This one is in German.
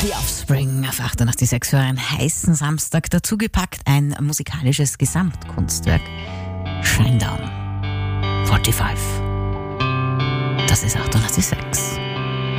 The Offspring auf 88.6 für einen heißen Samstag. Dazugepackt ein musikalisches Gesamtkunstwerk. Shinedown 45. Das ist 88.6.